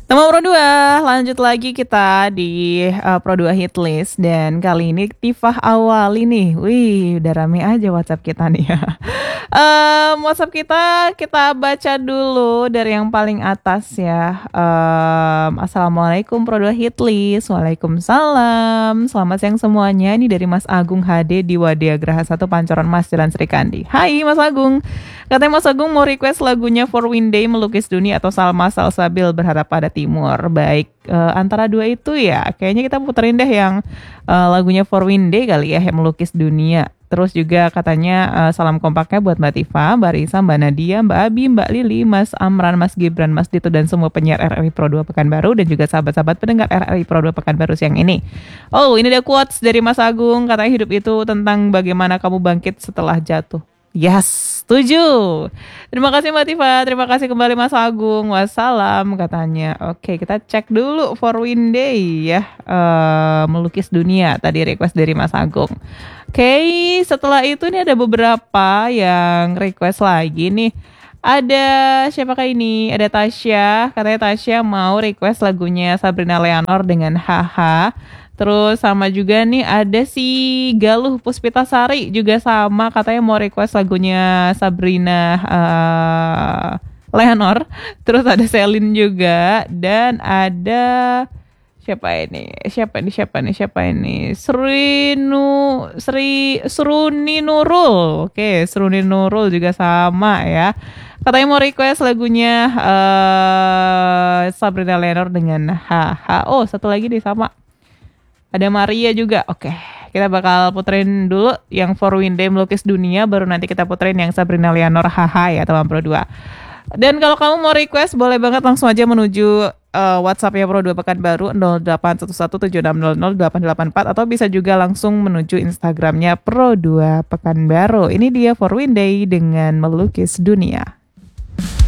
Tema Pro 2, lanjut lagi kita di Pro 2 Hit List. Dan kali ini Tifah Awali nih. Wih, udah rame aja WhatsApp kita nih ya. WhatsApp kita baca dulu dari yang paling atas ya. Assalamualaikum Pro 2 Hit List. Waalaikumsalam. Selamat siang semuanya. Ini dari Mas Agung HD di Wadia Graha 1 Pancoran Mas Jalan Serikandi. Hai Mas Agung. Katanya Mas Agung mau request lagunya For Winday Melukis Dunia atau Salma Salsabil Berharap Pada Timur. Baik, antara dua itu ya kayaknya kita puterin deh yang lagunya For Winday kali ya, yang Melukis Dunia. Terus juga katanya salam kompaknya buat Mbak Tifa, Mbak Risa, Mbak Nadia, Mbak Abi, Mbak Lili, Mas Amran, Mas Gibran, Mas Dito, dan semua penyiar RRI Pro 2 Pekanbaru, dan juga sahabat-sahabat pendengar RRI Pro 2 Pekanbaru siang ini. Oh, ini ada quotes dari Mas Agung, katanya hidup itu tentang bagaimana kamu bangkit setelah jatuh. Yes, setuju. Terima kasih Mbak Tifa, terima kasih kembali Mas Agung. Wassalam katanya. Oke, kita cek dulu For Winday ya, Melukis Dunia tadi request dari Mas Agung. Oke, setelah itu ini ada beberapa yang request lagi nih. Ada siapa kayak ini? Ada Tasya, katanya Tasya mau request lagunya Sabrina Leonor dengan Haha. Terus sama juga nih ada si Galuh Puspitasari juga sama, katanya mau request lagunya Sabrina Leonor. Terus ada Selin juga, dan ada siapa ini? Sruni Nurul. Oke, Sruni Nurul juga sama ya. Katanya mau request lagunya Sabrina Leonor dengan Haha. Oh, satu lagi nih sama. Ada Maria juga. Oke, kita bakal puterin dulu yang For Winday Melukis Dunia, baru nanti kita puterin yang Sabrina Leonor Haha ya teman Pro 2. Dan kalau kamu mau request, boleh banget langsung aja menuju WhatsApp-nya Pro 2 Pekanbaru 081170600884, atau bisa juga langsung menuju Instagramnya Pro 2 Pekanbaru. Ini dia For Winday dengan Melukis Dunia.